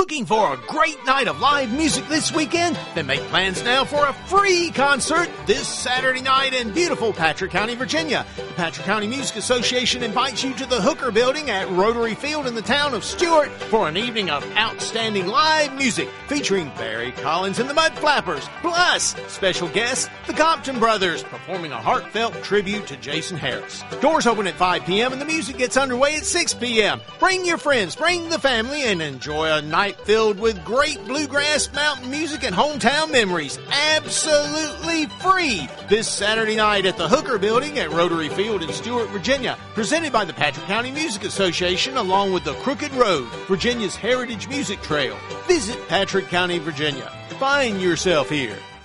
Looking for a great night of live music this weekend? Then make plans now for a free concert this Saturday night in beautiful Patrick County, Virginia. The Patrick County Music Association invites you to the Hooker Building at Rotary Field in the town of Stuart for an evening of outstanding live music featuring Barry Collins and the Mud Flappers, plus special guests, the Compton Brothers, performing a heartfelt tribute to Jason Harris. Doors open at 5 p.m. and the music gets underway at 6 p.m. Bring your friends, bring the family, and enjoy a night filled with great bluegrass mountain music and hometown memories. Absolutely free this Saturday night at the Hooker Building at Rotary Field in Stuart, Virginia. Presented by the Patrick County Music Association along with the Crooked Road, Virginia's Heritage Music Trail. Visit Patrick County, Virginia. Find yourself here.